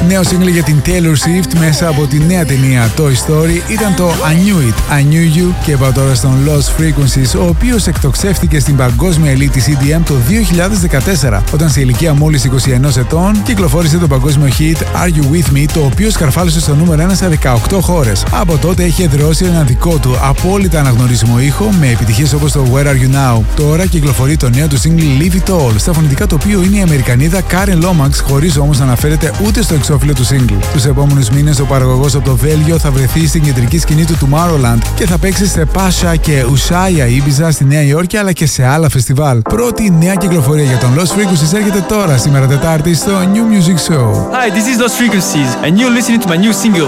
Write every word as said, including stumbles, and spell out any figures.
νέο single για την Taylor Swift μέσα από τη νέα ταινία Toy Story ήταν το I Knew It, I Knew You. Και είπα τώρα στον Lost Frequencies, ο οποίος εκτοξεύτηκε στην παγκόσμια ελίτ της ι ντι εμ το δύο χιλιάδες δεκατέσσερα, όταν σε ηλικία μόλις είκοσι ένα ετών κυκλοφόρησε το παγκόσμιο hit Are You With Me, το οποίο σκαρφάλωσε στο νούμερο ένα σε δεκαοκτώ χώρες. Από τότε έχει εδραιώσει ένα δικό του απόλυτα αναγνωρίσιμο ήχο με επιτυχίες όπως το Where Are You Now. Τώρα κυκλοφορεί το νέο του single Leave It All, στα φωνητικά το οποίο είναι η Αμερικανίδα Karen Lomax, χωρίς όμως να αναφέρεται ούτε στο εξώφυλλο του single. Τους επόμενους μήνες ο παραγωγός από το Βέλγιο θα βρεθεί στην κεντρική σκηνή του Tomorrowland και θα παίξει σε Pasha και Ushuaia Ibiza στη Νέα Υόρκη, αλλά και σε άλλα φεστιβάλ. Πρώτη νέα κυκλοφορία για τον Lost Frequencies έρχεται τώρα σήμερα Τετάρτη στο New Music Show. Hi, this is Lost Frequencies and you're listening to my new single